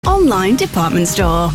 online department store.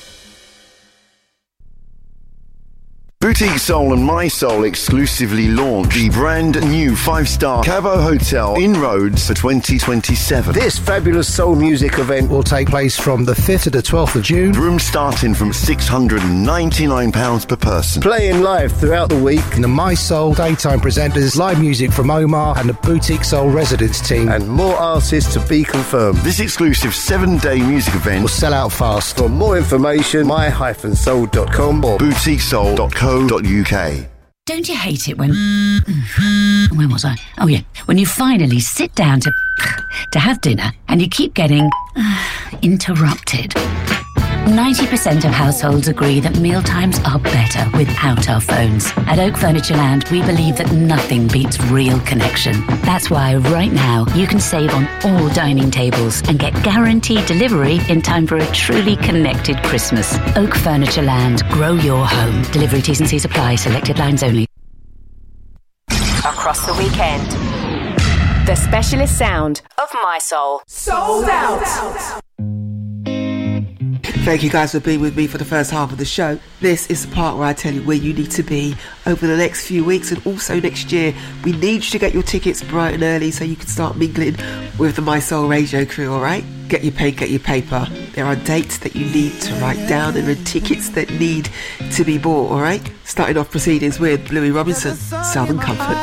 Boutique Soul and My Soul exclusively launch the brand new 5-star Cabo Hotel in Rhodes for 2027. This fabulous soul music event will take place from the 5th to the 12th of June. Rooms starting from £699 per person. Playing live throughout the week. And the My Soul daytime presenters, live music from Omar and the Boutique Soul residence team. And more artists to be confirmed. This exclusive 7-day music event will sell out fast. For more information, my-soul.com or boutiquesoul.co.uk. Don't you hate it when... When was I? Oh, yeah. When you finally sit down to have dinner and you keep getting interrupted. 90% of households agree that mealtimes are better without our phones. At Oak Furniture Land, we believe that nothing beats real connection. That's why right now you can save on all dining tables and get guaranteed delivery in time for a truly connected Christmas. Oak Furniture Land. Grow your home. Delivery T's and C's apply. Selected lines only. Across the weekend, the specialist sound of My Soul. Sold out. Thank you guys for being with me for the first half of the show. This is the part where I tell you where you need to be over the next few weeks and also next year. We need you to get your tickets bright and early so you can start mingling with the My Soul Radio crew, alright? Get your pen, get your paper. There are dates that you need to write down and there are tickets that need to be bought, alright? Starting off proceedings with Bluey Robinson, Southern Comfort.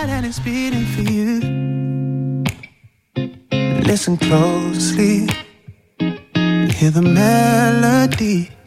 Listen closely. Hear the melody.